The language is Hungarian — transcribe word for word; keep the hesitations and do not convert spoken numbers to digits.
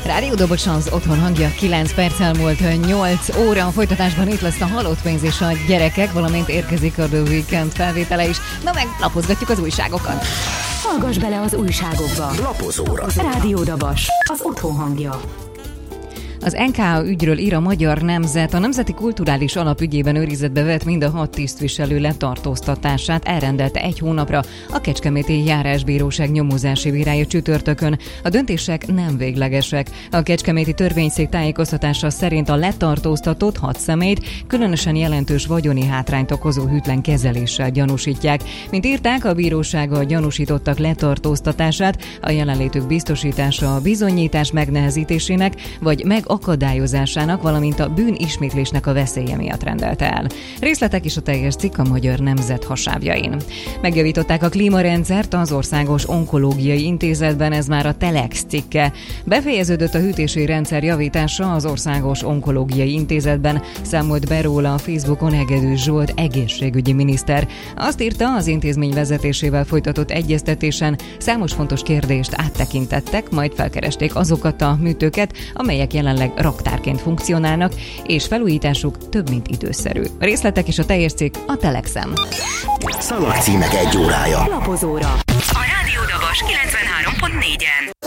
Rádió Dobos az otthon hangja, kilenc perccel múlt nyolc óra. A folytatásban itt lesz a halott pénz és a gyerekek, valamint érkezik a The Weekend felvétele is. Na meg lapozgatjuk az újságokat. Hallgass bele az újságokba. Lapozóra. Rádió Dobos, az otthon hangja. Az en ká á ügyről ír a Magyar Nemzet. A Nemzeti Kulturális Alap ügyében őrizetbe vett mind a hat tisztviselő letartóztatását elrendelte egy hónapra a Kecskeméti Járásbíróság nyomozási bírája csütörtökön. A döntések nem véglegesek. A Kecskeméti Törvényszék tájékoztatása szerint a letartóztatott hat személyt különösen jelentős vagyoni hátrányt okozó hűtlen kezeléssel gyanúsítják. Mint írták, a bíróság a gyanúsítottak letartóztatását a jelenlétük biztosítása a bizonyítás megnehezítésének vagy meg akadályozásának, valamint a bűn ismétlésnek a veszélye miatt rendelte el. Részletek is a teljes cikk a Magyar Nemzet hasávjain. Megjavították a klímarendszert az Országos Onkológiai Intézetben, ez már a Telex cikke. Befejeződött a hűtési rendszer javítása az Országos Onkológiai Intézetben, számolt be róla a Facebookon Hegedűs Zsolt egészségügyi miniszter. Azt írta, az intézmény vezetésével folytatott egyeztetésen számos fontos kérdést áttekintettek, majd felkeresték azokat a műtőket, amelyek jelenleg raktárként funkcionálnak, és felújításuk több mint időszerű. A részletek és a teljes cikk a Telexen. Szalagcímek egy órája. Lapozóra. A Rádió Dobos kilencvenhárom pont négyen.